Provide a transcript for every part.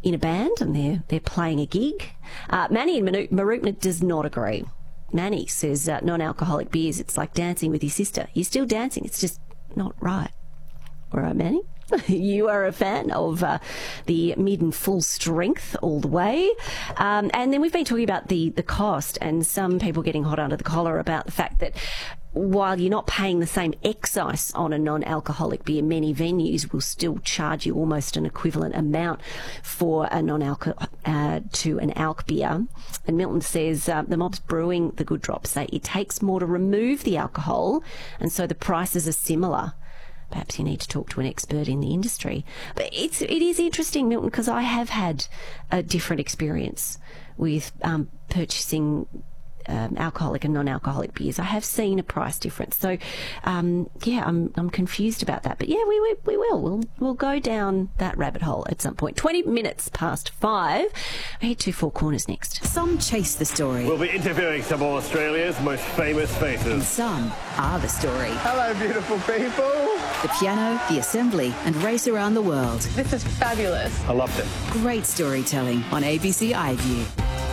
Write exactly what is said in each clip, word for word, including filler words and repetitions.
in a band and they're they're playing a gig. Uh, Manny in Mooroopna does not agree. Manny says uh, non-alcoholic beers, it's like dancing with your sister. You're still dancing, it's just not right. All right, Manny? You are a fan of uh, the mid and full strength all the way. Um, and then we've been talking about the, the cost and some people getting hot under the collar about the fact that while you're not paying the same excise on a non-alcoholic beer, many venues will still charge you almost an equivalent amount for a non-alcoholic uh, to an alc beer. And Milton says uh, the mobs brewing the Good Drop say it takes more to remove the alcohol, and so the prices are similar. Perhaps you need to talk to an expert in the industry. But it's, it is interesting, Milton, because I have had a different experience with um, purchasing um, alcoholic and non-alcoholic beers. I have seen a price difference. So, um, yeah, I'm I'm confused about that. But, yeah, we, we, we will. We'll we'll go down that rabbit hole at some point. twenty minutes past five. I head to Four Corners next. Some chase the story. We'll be interviewing some of Australia's most famous And faces. some are the story. Hello, beautiful people. The piano, the assembly, and race around the world. This is fabulous. I loved it. Great storytelling on A B C iView.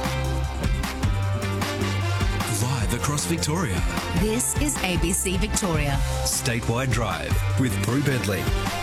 Live across Victoria. This is A B C Victoria. Statewide Drive with Prue Bentley.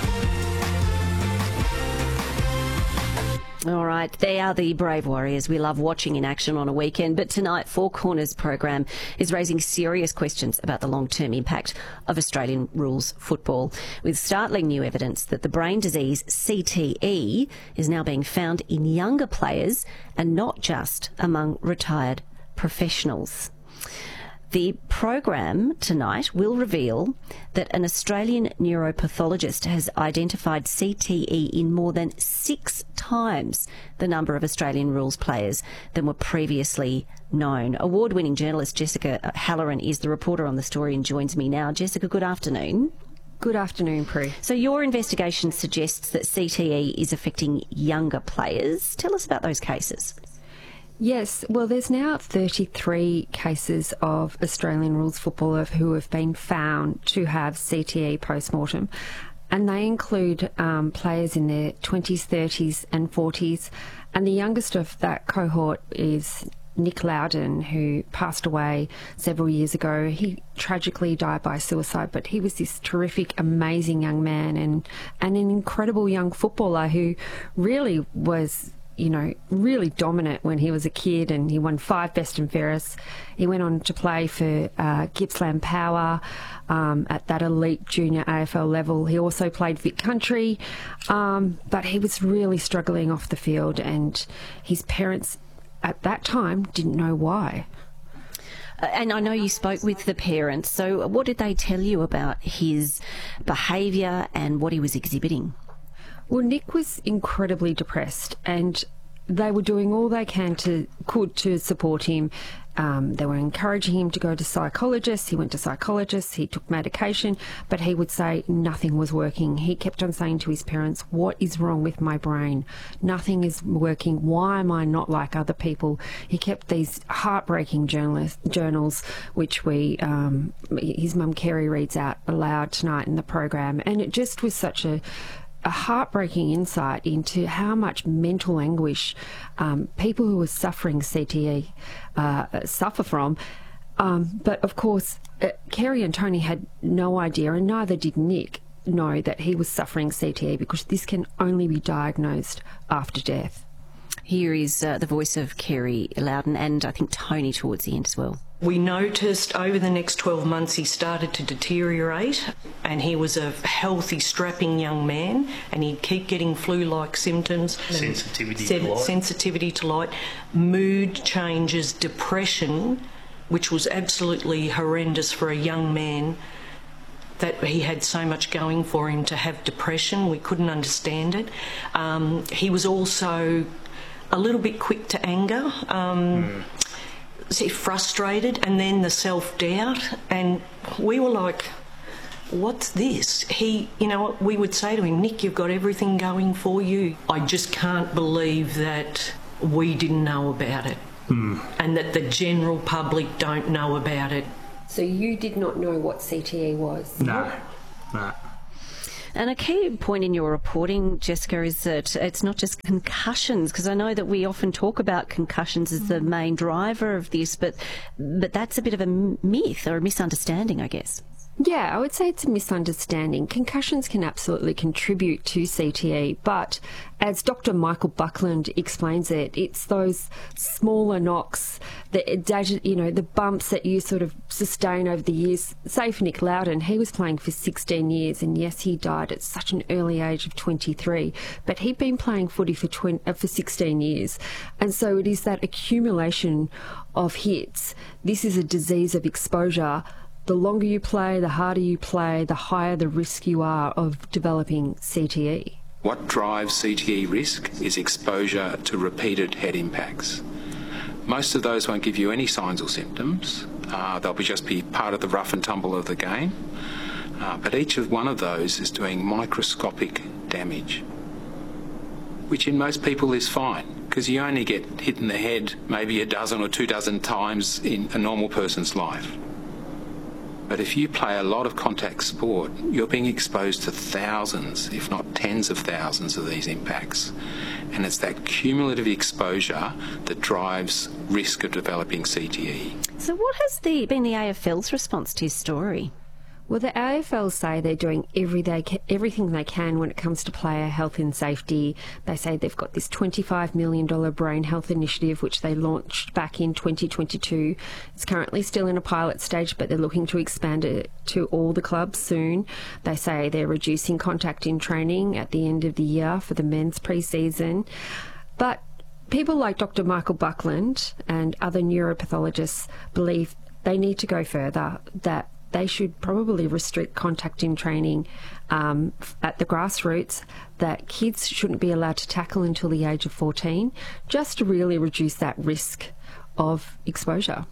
All right, they are the brave warriors we love watching in action on a weekend. But tonight, Four Corners program is raising serious questions about the long-term impact of Australian rules football, with startling new evidence that the brain disease C T E is now being found in younger players and not just among retired professionals. The program tonight will reveal that an Australian neuropathologist has identified C T E in more than six times the number of Australian rules players than were previously known. Award-winning journalist Jessica Halloran is the reporter on the story and joins me now. Jessica, good afternoon. Good afternoon, Prue. So your investigation suggests that C T E is affecting younger players. Tell us about those cases. Yes, well, there's now thirty-three cases of Australian rules footballers who have been found to have C T E post-mortem, and they include um, players in their twenties, thirties and forties, and the youngest of that cohort is Nick Loudon, who passed away several years ago. He tragically died by suicide, but he was this terrific, amazing young man and, and an incredible young footballer who really was, you know, really dominant when he was a kid, and he won five Best and Fairest. He went on to play for uh, Gippsland Power um, at that elite junior A F L level. He also played Vic Country, um, but he was really struggling off the field, and his parents at that time didn't know why. And I know you spoke with the parents, so what did they tell you about his behaviour and what he was exhibiting? Well, Nick was incredibly depressed, and they were doing all they can to could to support him. Um, they were encouraging him to go to psychologists. He went to psychologists. He took medication, but he would say nothing was working. He kept on saying to his parents, "What is wrong with my brain? Nothing is working. Why am I not like other people?" He kept these heartbreaking journalist, journals, which we um, his mum Kerry reads out aloud tonight in the program, and it just was such a a heartbreaking insight into how much mental anguish um, people who are suffering C T E uh, suffer from. Um, but of course, uh, Kerry and Tony had no idea, and neither did Nick know that he was suffering C T E, because this can only be diagnosed after death. Here is uh, the voice of Kerry Loudon, and I think Tony towards the end as well. We noticed over the next twelve months he started to deteriorate, and he was a healthy, strapping young man, and he'd keep getting flu-like symptoms. Sensitivity sen- to light. Sensitivity to light, mood changes, depression, which was absolutely horrendous for a young man, that he had so much going for him to have depression. We couldn't understand it. Um, he was also a little bit quick to anger. Um, mm. Frustrated, and then the self-doubt, and we were like, what's this? He, you know, we would say to him, Nick, you've got everything going for you. I just can't believe that we didn't know about it, mm. and that the general public don't know about it. So you did not know what C T E was? No, no. And a key point in your reporting, Jessica, is that it's not just concussions, because I know that we often talk about concussions as the main driver of this, but but that's a bit of a myth or a misunderstanding, I guess. Yeah, I would say it's a misunderstanding. Concussions can absolutely contribute to C T E, but as Doctor Michael Buckland explains it, it's those smaller knocks, the, you know, the bumps that you sort of sustain over the years. Say for Nick Loudon, he was playing for sixteen years, and yes, he died at such an early age of twenty-three, but he'd been playing footy for twenty, uh, for sixteen years. And so it is that accumulation of hits. This is a disease of exposure. The longer you play, the harder you play, the higher the risk you are of developing C T E. What drives C T E risk is exposure to repeated head impacts. Most of those won't give you any signs or symptoms. Uh, they'll be just be part of the rough and tumble of the game. Uh, but each of one of those is doing microscopic damage, which in most people is fine, because you only get hit in the head maybe a dozen or two dozen times in a normal person's life. But if you play a lot of contact sport, you're being exposed to thousands, if not tens of thousands of these impacts. And it's that cumulative exposure that drives risk of developing C T E. So what has the, been the A F L's response to his story? Well, the A F L say they're doing every they ca- everything they can when it comes to player health and safety. They say they've got this twenty-five million dollars brain health initiative, which they launched back in twenty twenty-two. It's currently still in a pilot stage, but they're looking to expand it to all the clubs soon. They say they're reducing contact in training at the end of the year for the men's pre-season. But people like Doctor Michael Buckland and other neuropathologists believe they need to go further, that they should probably restrict contact in training um, at the grassroots, that kids shouldn't be allowed to tackle until the age of fourteen, just to really reduce that risk of exposure.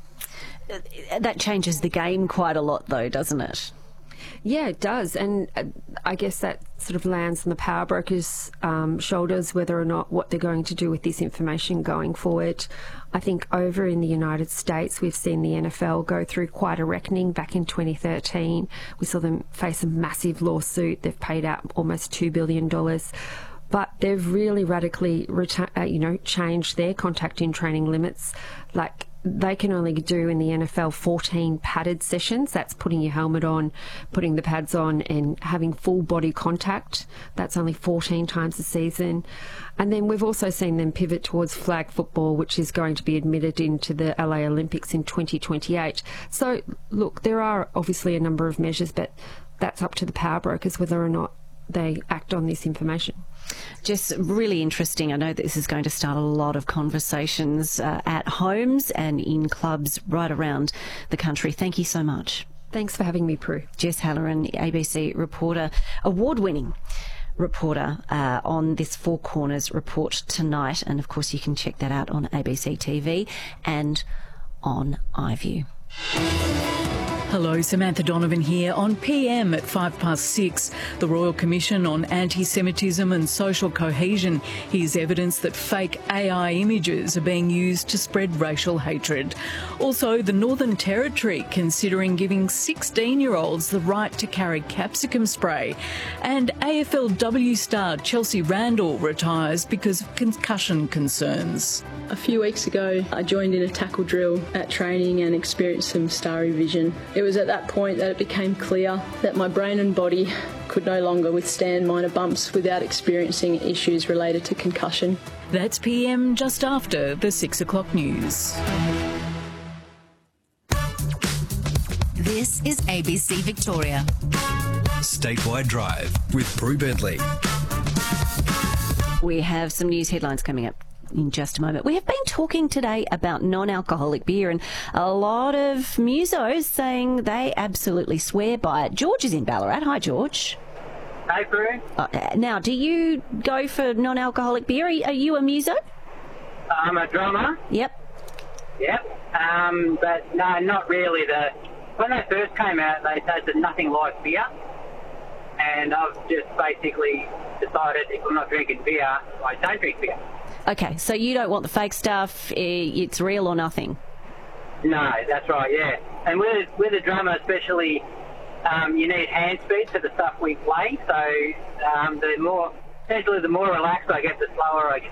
That changes the game quite a lot, though, doesn't it? Yeah, it does. And uh, I guess that sort of lands on the power brokers' um, shoulders, whether or not what they're going to do with this information going forward. I think over in the United States, we've seen the N F L go through quite a reckoning back in twenty thirteen. We saw them face a massive lawsuit. They've paid out almost two billion dollars. But they've really radically, reta- uh, you know, changed their contact in training limits. Like, they can only do in the N F L fourteen padded sessions. That's putting your helmet on, putting the pads on and having full body contact. That's only fourteen times a season. And then we've also seen them pivot towards flag football, which is going to be admitted into the L A Olympics in twenty twenty-eight. So, look, there are obviously a number of measures, but that's up to the power brokers whether or not they act on this information. Just really interesting. I know that this is going to start a lot of conversations uh, at homes and in clubs right around the country. Thank you so much. Thanks for having me, Prue. Jess Halloran, A B C reporter, award-winning reporter uh, on this Four Corners report tonight. And, of course, you can check that out on A B C T V and on iView. Hello, Samantha Donovan here on P M at five past six. The Royal Commission on Anti-Semitism and Social Cohesion hears evidence that fake A I images are being used to spread racial hatred. Also, the Northern Territory considering giving sixteen-year-olds the right to carry capsicum spray. And A F L W star Chelsea Randall retires because of concussion concerns. A few weeks ago, I joined in a tackle drill at training and experienced some starry vision. It was at that point that it became clear that my brain and body could no longer withstand minor bumps without experiencing issues related to concussion. That's P M just after the six o'clock news. This is A B C Victoria. Statewide Drive with Prue Bentley. We have some news headlines coming up in just a moment. We have been talking today about non-alcoholic beer, and a lot of musos saying they absolutely swear by it. George is in Ballarat. Hi, George. Hey, Prue. Uh, now, do you go for non-alcoholic beer? Are you, are you a muso? I'm a drummer. Yep. Yep. Um, but no, not really. The when they first came out, they tasted nothing like beer, and I've just basically decided if I'm not drinking beer, I don't drink beer. Okay, so you don't want the fake stuff, it's real or nothing? No, that's right, yeah. And with, with a drummer, especially um, you need hand speed for the stuff we play. So um, the more, essentially, the more relaxed I get, the slower I get